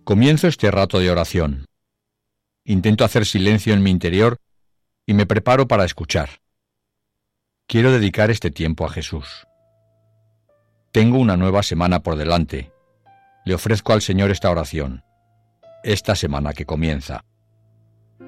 Comienzo este rato de oración. Intento hacer silencio en mi interior y me preparo para escuchar. Quiero dedicar este tiempo a Jesús. Tengo una nueva semana por delante. Le ofrezco al Señor esta oración, esta semana que comienza.